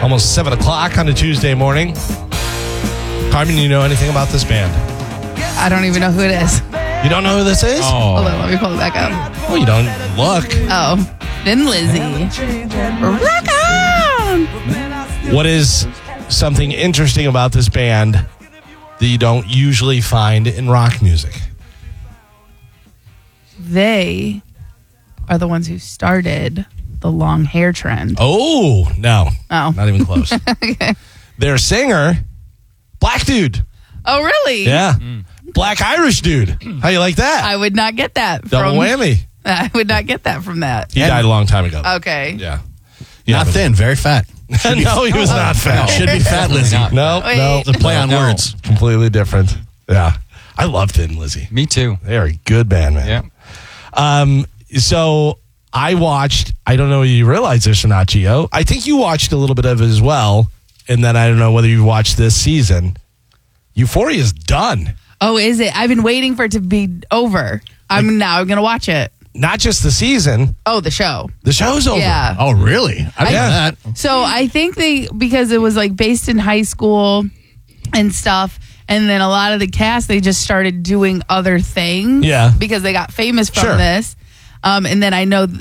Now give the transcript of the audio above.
Almost 7 o'clock on a Tuesday morning. Carmen, you know anything about this band? I don't even know who it is. You don't know who this is? Hold on, let me pull it back up. Oh, you don't look. Oh, Thin Lizzy. Rock on! What is something interesting about this band that you don't usually find in rock music? They are the ones who started the long hair trend. Oh, no. Oh. Not even close. Okay. Their singer, black dude. Oh, really? Yeah. Black Irish dude. How you like that? I would not get that. Double whammy. I would not get that from that. He died a long time ago. Okay. Yeah. Not thin, very fat. No, he was not fat. Should be fat, Lizzie. No, Wait. no. The play on words. Completely different. Yeah. I love Thin Lizzy. Me too. They are a good band, man. Yeah. So I watched, I don't know if you realize this or not, Gio. I think you watched a little bit of it as well. And then I don't know whether you watched this season. Euphoria's done. Oh, is it? I've been waiting for it to be over. I'm now going to watch it. Not just the season. Oh, the show. The show's over. Yeah. Oh, really? I didn't know that. So I think because it was like based in high school and stuff, and then a lot of the cast, they just started doing other things. Yeah. Because they got famous from Sure. this. And then I know